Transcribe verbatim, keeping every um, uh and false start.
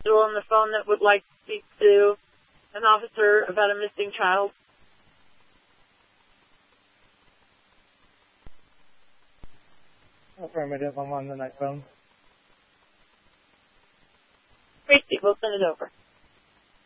individual on the phone that would like to speak to an officer about a missing child? Affirmative, I'm on the night phone. Tracy, we'll send it over.